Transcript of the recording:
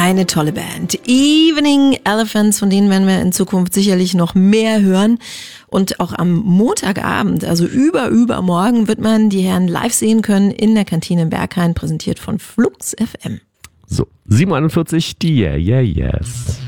Eine tolle Band. Evening Elephants, von denen werden wir in Zukunft sicherlich noch mehr hören. Und auch am Montagabend, also übermorgen, wird man die Herren live sehen können in der Kantine in Berghain, präsentiert von Flux FM. So, 7:41, die Yeah, Yeah, Yes.